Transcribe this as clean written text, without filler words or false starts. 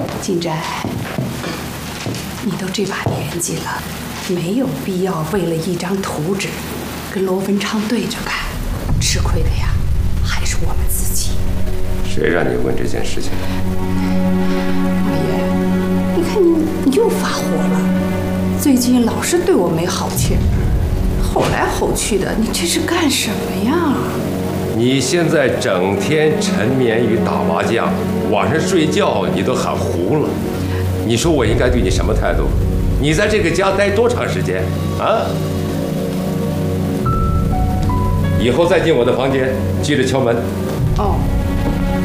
金斋，你都这把年纪了，没有必要为了一张图纸跟罗文昌对着干，吃亏的呀还是我们自己。 谁让你问这件事情？ 老爷，你看你又发火了，最近老是对我没好气，吼来吼去的，你这是干什么呀？ 你现在整天沉湎于打麻将，晚上睡觉你都喊糊了。你说我应该对你什么态度？你在这个家待多长时间啊？以后再进我的房间，记得敲门。 哦。